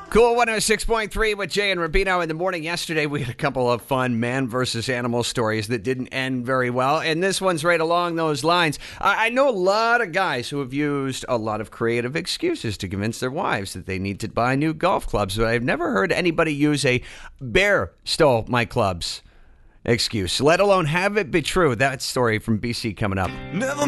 Cool 106.3 with Jay and Rubino in the morning. Yesterday, we had a couple of fun man versus animal stories that didn't end very well. And this one's right along those lines. I know a lot of guys who have used a lot of creative excuses to convince their wives that they need to buy new golf clubs. But I've never heard anybody use a bear stole my clubs excuse, let alone have it be true. That story from BC coming up. Never